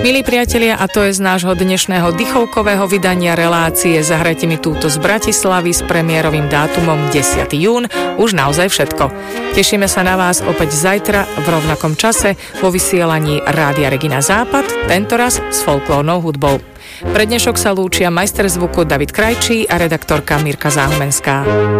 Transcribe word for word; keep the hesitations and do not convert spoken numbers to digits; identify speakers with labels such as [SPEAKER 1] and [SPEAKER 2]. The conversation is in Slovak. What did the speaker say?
[SPEAKER 1] Milí priatelia, a to je z nášho dnešného dychovkového vydania relácie Zahrajte mi túto z Bratislavy s premiérovým dátumom desiateho júna už naozaj všetko. Tešíme sa na vás opäť zajtra v rovnakom čase vo vysielaní Rádia Regina Západ, tentoraz s folklórnou hudbou. Pre dnešok sa lúčia majster zvuku David Krajčí a redaktorka Mirka Záhumenská.